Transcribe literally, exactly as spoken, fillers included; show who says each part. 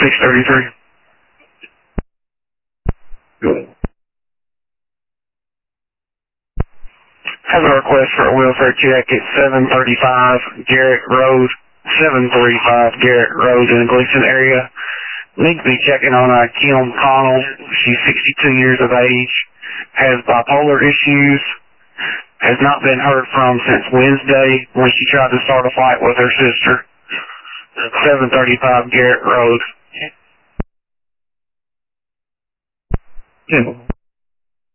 Speaker 1: six thirty-three.
Speaker 2: Good.
Speaker 1: Have a request for a welfare check at seven thirty-five Garrett Road, seven thirty-five Garrett Road in the Gleason area. Need to be checking on uh, Kim Connell. She's sixty-two years of age, has bipolar issues, has not been heard from since Wednesday when she tried to start a fight with her sister. seven thirty-five Garrett Road.
Speaker 2: Ten.